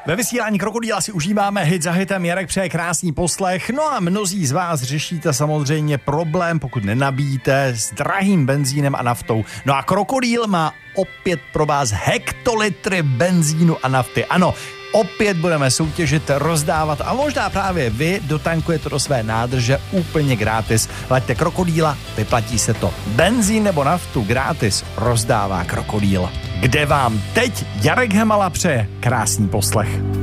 Ve vysílání Krokodýla si užíváme hit za hitem, Jarek přeje krásný poslech. No a mnozí z vás řešíte samozřejmě problém, pokud nenabíjíte s drahým benzínem a naftou. No a Krokodýl má opět pro vás hektolitry benzínu a nafty. Ano, opět budeme soutěžit, rozdávat a možná právě vy dotankujete do své nádrže úplně gratis. Laďte Krokodýla, vyplatí se to. Benzín nebo naftu gratis rozdává Krokodýl. Kde vám teď Jarek Hemala přeje krásný poslech.